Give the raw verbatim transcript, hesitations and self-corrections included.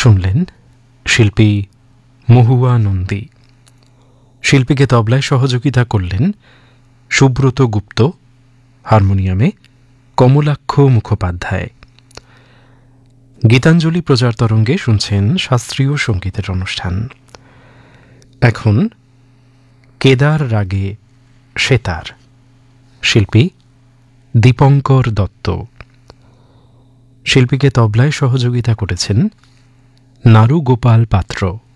শুনলেন শিল্পী মহুয়া নন্দী। শিল্পীকে তবলায় সহযোগিতা করলেন সুব্রত গুপ্ত, হারমোনিয়ামে কমলাক্ষ মুখোপাধ্যায়। গীতাঞ্জলি প্রচার তরঙ্গে শুনছেন শাস্ত্রীয় সঙ্গীতের অনুষ্ঠান। এখন কেদার রাগে সেতার, শিল্পী দীপঙ্কর দত্ত। শিল্পীকে তবলায় সহযোগিতা করেছেন নারু গোপাল পাত্র।